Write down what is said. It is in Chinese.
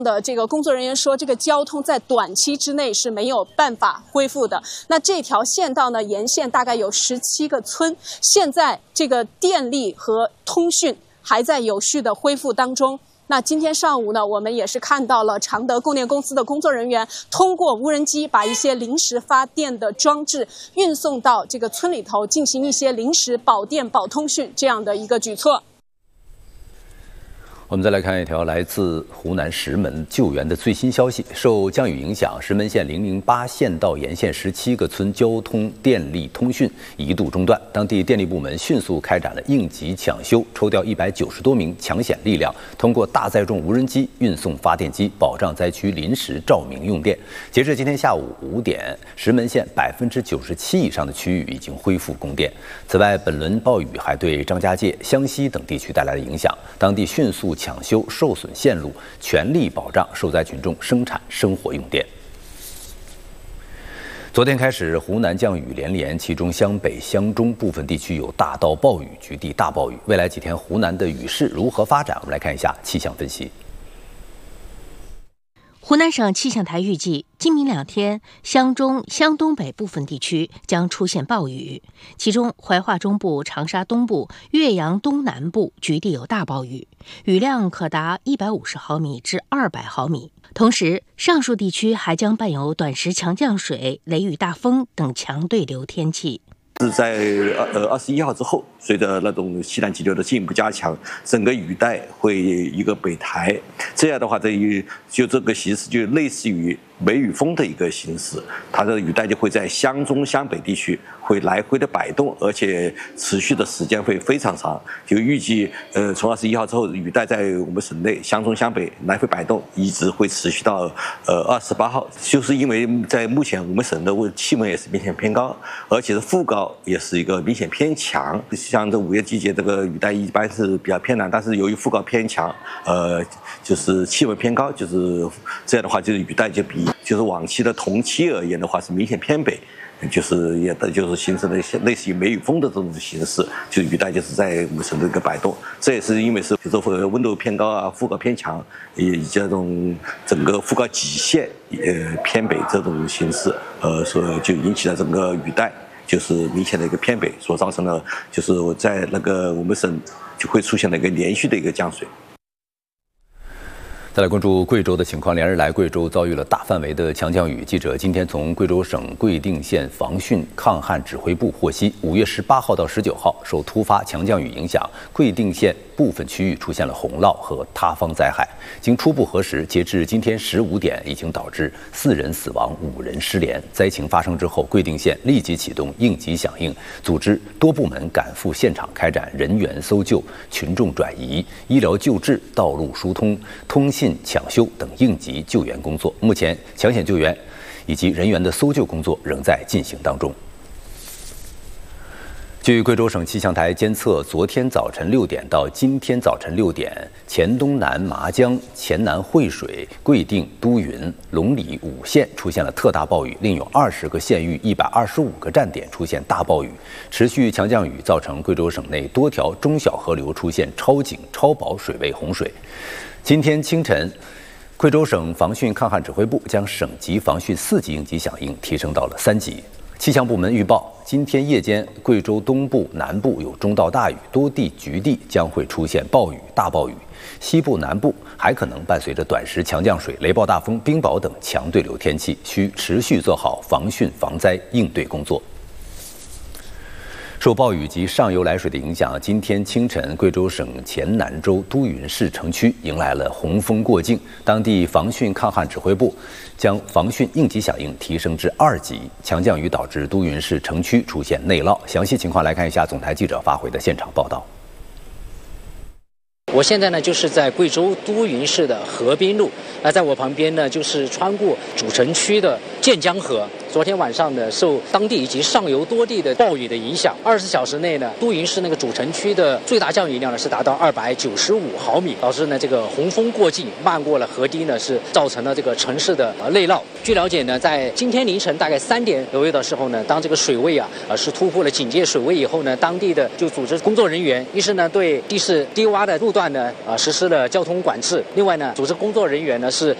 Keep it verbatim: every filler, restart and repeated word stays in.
的这个工作人员说，这个交通在短期之内是没有办法恢复的。那这条县道呢，沿线大概有十七个村，现在这个电力和通讯还在有序的恢复当中。那今天上午呢，我们也是看到了常德供电公司的工作人员通过无人机把一些临时发电的装置运送到这个村里头，进行一些临时保电保通讯这样的一个举措。 我们再来看一条来自湖南石门救援的最新消息。受降雨影响，石门县零零八县道沿线十七个村交通、电力、通讯一度中断。当地电力部门迅速开展了应急抢修，抽调一百九十多名抢险力量，通过大载重无人机运送发电机，保障灾区临时照明用电。截至今天下午五点，石门县百分之九十七以上的区域已经恢复供电。此外，本轮暴雨还对张家界、湘西等地区带来了影响，当地迅速抢修受损线路，全力保障受灾群众生产生活用电。昨天开始，湖南降雨连连，其中湘北、湘中部分地区有大到暴雨，局地大暴雨。未来几天湖南的雨势如何发展？我们来看一下气象分析。 湖南省气象台预计，今明两天，湘中、湘东北部分地区将出现暴雨，其中怀化中部、长沙东部、岳阳东南部局地有大暴雨，雨量可达一百五十毫米至二百毫米。同时，上述地区还将伴有短时强降水、雷雨大风等强对流天气。 是在呃二十一号之后，随着那种西南气流的进一步加强，整个雨带会一个北抬，这样的话，这一就这个形势就类似于梅雨风的一个形式，它的雨带就会在湘中、湘北地区会来回的摆动，而且持续的时间会非常长。就预计，呃，从二十一号之后，雨带在我们省内湘中、湘北来回摆动，一直会持续到呃二十八号。就是因为在目前我们省的气温也是明显偏高，而且是副高也是一个明显偏强。像这五月季节，这个雨带一般是比较偏南，但是由于副高偏强，呃，就是气温偏高，就是这样的话，就是雨带就比就是往期的同期而言的话是明显偏北。就是也的就是形成了类似于梅雨风的这种形式，就雨带就是在我们省的一个摆动，这也是因为是比如说温度偏高啊，副高偏强，以及这种整个副高极限呃偏北这种形式，呃，所以就引起了整个雨带就是明显的一个偏北，所造成的就是在那个我们省就会出现了一个连续的一个降水。 再来关注贵州的情况，连日来贵州遭遇了大范围的强降雨。记者今天从贵州省贵定县防汛抗旱指挥部获悉，五月十八号到十九号，受突发强降雨影响，贵定县部分区域出现了洪涝和塌方灾害。经初步核实，截至今天十五点，已经导致四人死亡、五人失联。灾情发生之后，贵定县立即启动应急响应，组织多部门赶赴现场开展人员搜救、群众转移、医疗救治、道路疏通、通信抢修等应急救援工作。目前，抢险救援以及人员的搜救工作仍在进行当中。据贵州省气象台监测，昨天早晨六点到今天早晨六点，黔东南麻江、黔南惠水、贵定、都匀、龙里五县出现了特大暴雨，另有二十个县域、一百二十五个站点出现大暴雨。持续强降雨造成贵州省内多条中小河流出现超警、超保水位洪水。今天清晨，贵州省防汛抗旱指挥部将省级防汛四级应急响应提升到了三级。气象部门预报，今天夜间贵州东部、南部有中到大雨，多地局地将会出现暴雨、大暴雨；西部、南部还可能伴随着短时强降水、雷暴大风、冰雹等强对流天气，需持续做好防汛防灾应对工作。受暴雨及上游来水的影响，今天清晨，贵州省黔南州都匀市城区迎来了洪峰过境。当地防汛抗旱指挥部将防汛应急响应提升至二级。强降雨导致都匀市城区出现内涝。详细情况来看一下总台记者发回的现场报道。 我现在呢就是在贵州都匀市的河滨路，那在我旁边呢就是穿过主城区的建江河昨天晚上呢，受当地以及上游多地的暴雨的影响，二十四小时内呢，都营市那个主城区的最大降雨量呢是达到二百九十五毫米，导致呢这个洪峰过境，漫过了河堤呢，是造成了这个城市的呃内涝。据了解呢，在今天凌晨大概三点左右的时候呢，当这个水位啊呃是突破了警戒水位以后呢，当地的就组织工作人员，一是呢对地势低洼的路段呢啊、呃、实施了交通管制，另外呢组织工作人员呢是